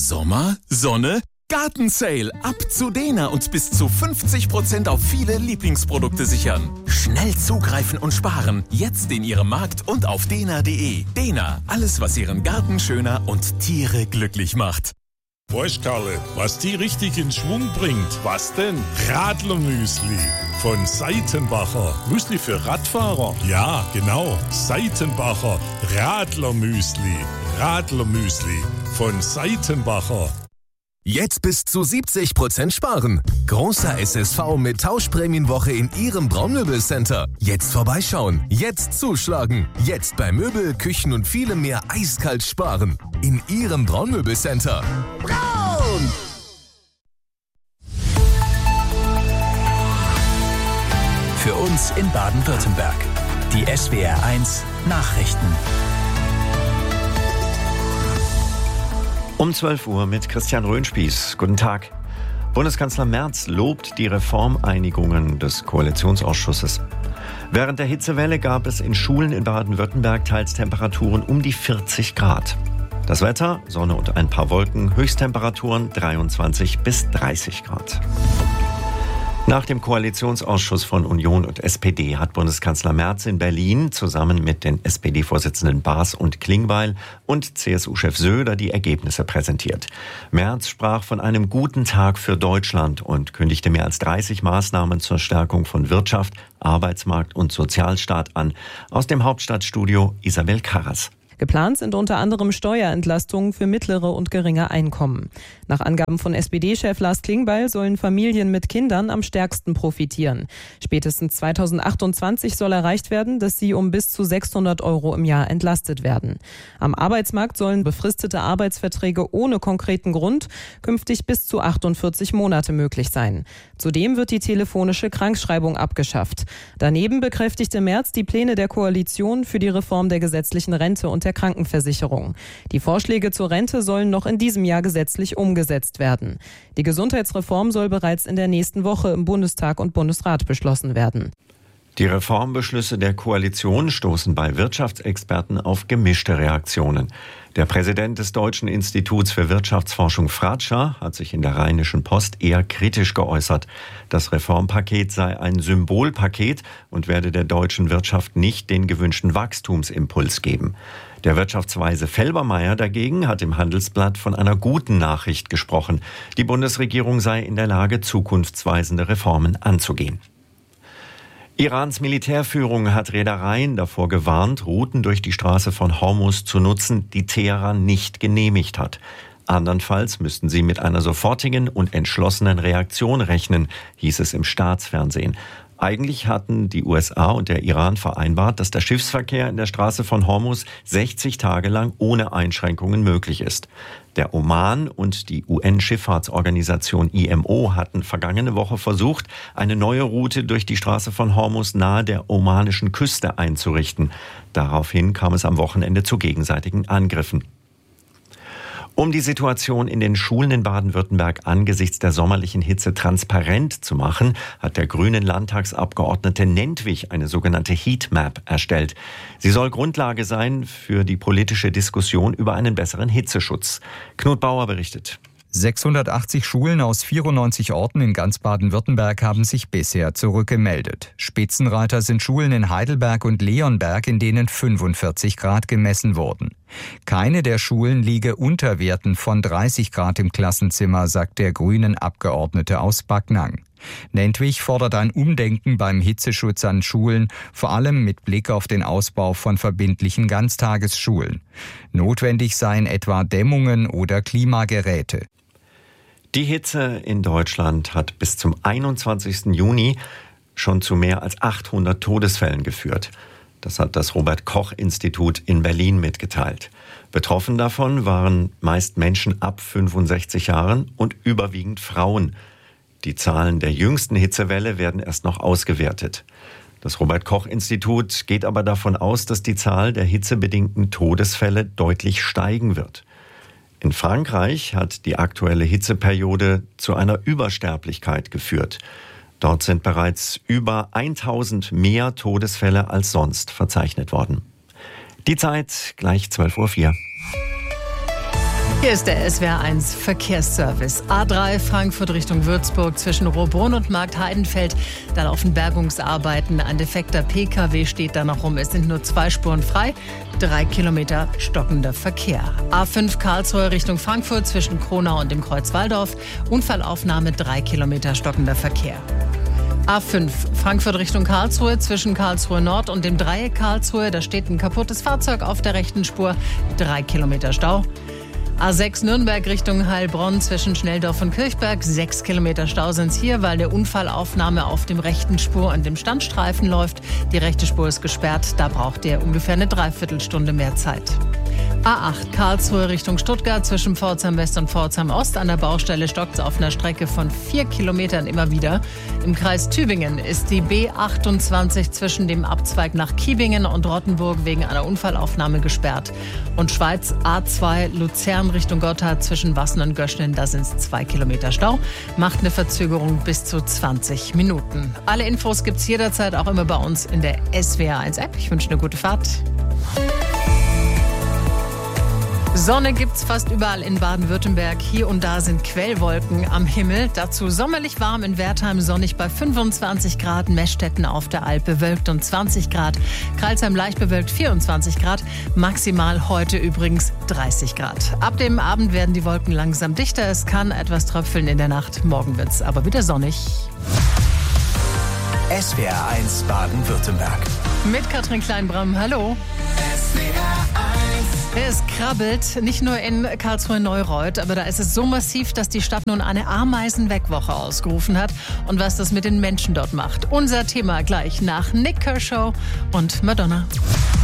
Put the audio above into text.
Sommer, Sonne, Gartensale. Ab zu Dena und bis zu 50% auf viele Lieblingsprodukte sichern. Schnell zugreifen und sparen. Jetzt in Ihrem Markt und auf dena.de. Dena, alles was Ihren Garten schöner und Tiere glücklich macht. Weißt Karle, was die richtig in Schwung bringt? Was denn? Radlermüsli von Seitenbacher. Müsli für Radfahrer? Ja, genau. Seitenbacher Radlermüsli. Radlermüsli von Seitenbacher. Jetzt bis zu 70% sparen. Großer SSV mit Tauschprämienwoche in Ihrem Braunmöbelcenter. Jetzt vorbeischauen. Jetzt zuschlagen. Jetzt bei Möbel, Küchen und vielem mehr eiskalt sparen. In Ihrem Braunmöbelcenter. Braun! Für uns in Baden-Württemberg. Die SWR1 Nachrichten. Um 12 Uhr mit Christian Röhnspieß. Guten Tag. Bundeskanzler Merz lobt die Reformeinigungen des Koalitionsausschusses. Während der Hitzewelle gab es in Schulen in Baden-Württemberg teils Temperaturen um die 40 Grad. Das Wetter, Sonne und ein paar Wolken, Höchsttemperaturen 23 bis 30 Grad. Nach dem Koalitionsausschuss von Union und SPD hat Bundeskanzler Merz in Berlin zusammen mit den SPD-Vorsitzenden Baas und Klingbeil und CSU-Chef Söder die Ergebnisse präsentiert. Merz sprach von einem guten Tag für Deutschland und kündigte mehr als 30 Maßnahmen zur Stärkung von Wirtschaft, Arbeitsmarkt und Sozialstaat an. Aus dem Hauptstadtstudio Isabel Karras. Geplant sind unter anderem Steuerentlastungen für mittlere und geringe Einkommen. Nach Angaben von SPD-Chef Lars Klingbeil sollen Familien mit Kindern am stärksten profitieren. Spätestens 2028 soll erreicht werden, dass sie um bis zu 600 € im Jahr entlastet werden. Am Arbeitsmarkt sollen befristete Arbeitsverträge ohne konkreten Grund künftig bis zu 48 Monate möglich sein. Zudem wird die telefonische Krankschreibung abgeschafft. Daneben bekräftigte Merz die Pläne der Koalition für die Reform der gesetzlichen Rente und der Krankenversicherung. Die Vorschläge zur Rente sollen noch in diesem Jahr gesetzlich umgesetzt werden. Die Gesundheitsreform soll bereits in der nächsten Woche im Bundestag und Bundesrat beschlossen werden. Die Reformbeschlüsse der Koalition stoßen bei Wirtschaftsexperten auf gemischte Reaktionen. Der Präsident des Deutschen Instituts für Wirtschaftsforschung Fratscher hat sich in der Rheinischen Post eher kritisch geäußert. Das Reformpaket sei ein Symbolpaket und werde der deutschen Wirtschaft nicht den gewünschten Wachstumsimpuls geben. Der Wirtschaftsweise Felbermayr dagegen hat im Handelsblatt von einer guten Nachricht gesprochen. Die Bundesregierung sei in der Lage, zukunftsweisende Reformen anzugehen. Irans Militärführung hat Reedereien davor gewarnt, Routen durch die Straße von Hormuz zu nutzen, die Teheran nicht genehmigt hat. Andernfalls müssten sie mit einer sofortigen und entschlossenen Reaktion rechnen, hieß es im Staatsfernsehen. Eigentlich hatten die USA und der Iran vereinbart, dass der Schiffsverkehr in der Straße von Hormuz 60 Tage lang ohne Einschränkungen möglich ist. Der Oman und die UN-Schifffahrtsorganisation IMO hatten vergangene Woche versucht, eine neue Route durch die Straße von Hormuz nahe der omanischen Küste einzurichten. Daraufhin kam es am Wochenende zu gegenseitigen Angriffen. Um die Situation in den Schulen in Baden-Württemberg angesichts der sommerlichen Hitze transparent zu machen, hat der grünen Landtagsabgeordnete Nentwich eine sogenannte Heatmap erstellt. Sie soll Grundlage sein für die politische Diskussion über einen besseren Hitzeschutz. Knut Bauer berichtet. 680 Schulen aus 94 Orten in ganz Baden-Württemberg haben sich bisher zurückgemeldet. Spitzenreiter sind Schulen in Heidelberg und Leonberg, in denen 45 Grad gemessen wurden. Keine der Schulen liege unter Werten von 30 Grad im Klassenzimmer, sagt der grünen Abgeordnete aus Backnang. Nentwich fordert ein Umdenken beim Hitzeschutz an Schulen, vor allem mit Blick auf den Ausbau von verbindlichen Ganztagesschulen. Notwendig seien etwa Dämmungen oder Klimageräte. Die Hitze in Deutschland hat bis zum 21. Juni schon zu mehr als 800 Todesfällen geführt. Das hat das Robert-Koch-Institut in Berlin mitgeteilt. Betroffen davon waren meist Menschen ab 65 Jahren und überwiegend Frauen. Die Zahlen der jüngsten Hitzewelle werden erst noch ausgewertet. Das Robert-Koch-Institut geht aber davon aus, dass die Zahl der hitzebedingten Todesfälle deutlich steigen wird. In Frankreich hat die aktuelle Hitzeperiode zu einer Übersterblichkeit geführt. Dort sind bereits über 1000 mehr Todesfälle als sonst verzeichnet worden. Die Zeit gleich 12:04 Uhr. Hier ist der SWR1 Verkehrsservice. A3 Frankfurt Richtung Würzburg zwischen Rohrbrunn und Markt Heidenfeld. Da laufen Bergungsarbeiten. Ein defekter PKW steht da noch rum. Es sind nur 2 Spuren frei. 3 Kilometer stockender Verkehr. A5 Karlsruhe Richtung Frankfurt zwischen Kronau und dem Kreuz Walldorf. Unfallaufnahme 3 Kilometer stockender Verkehr. A5 Frankfurt Richtung Karlsruhe zwischen Karlsruhe Nord und dem Dreieck Karlsruhe. Da steht ein kaputtes Fahrzeug auf der rechten Spur. 3 Kilometer Stau. A6 Nürnberg Richtung Heilbronn zwischen Schnelldorf und Kirchberg. 6 Kilometer Stau sind es hier, weil der Unfallaufnahme auf dem rechten Spur und dem Standstreifen läuft. Die rechte Spur ist gesperrt, da braucht ihr ungefähr eine Dreiviertelstunde mehr Zeit. A8 Karlsruhe Richtung Stuttgart zwischen Pforzheim West und Pforzheim Ost. An der Baustelle stockt es auf einer Strecke von 4 Kilometern immer wieder. Im Kreis Tübingen ist die B28 zwischen dem Abzweig nach Kiebingen und Rottenburg wegen einer Unfallaufnahme gesperrt. Und Schweiz A2 Luzern Richtung Gotthard zwischen Wassen und Göschnen, da sind es 2 Kilometer Stau. Macht eine Verzögerung bis zu 20 Minuten. Alle Infos gibt es jederzeit auch immer bei uns in der SWR1 App. Ich wünsche eine gute Fahrt. Sonne gibt's fast überall in Baden-Württemberg. Hier und da sind Quellwolken am Himmel. Dazu sommerlich warm in Wertheim, sonnig bei 25 Grad. Meschstetten auf der Alp bewölkt und 20 Grad. Crailsheim leicht bewölkt 24 Grad. Maximal heute übrigens 30 Grad. Ab dem Abend werden die Wolken langsam dichter. Es kann etwas tröpfeln in der Nacht. Morgen wird's aber wieder sonnig. SWR1 Baden-Württemberg. Mit Katrin Kleinbram. Hallo. Es krabbelt, nicht nur in Karlsruhe-Neureuth, aber da ist es so massiv, dass die Stadt nun eine Ameisenwegwoche ausgerufen hat. Und was das mit den Menschen dort macht. Unser Thema gleich nach Nick Kershaw und Madonna.